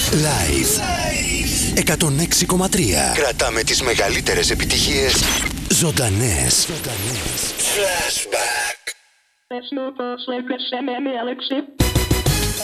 Live 106,3. Κρατάμε τις μεγαλύτερες επιτυχίες ζωντανές. Flashback.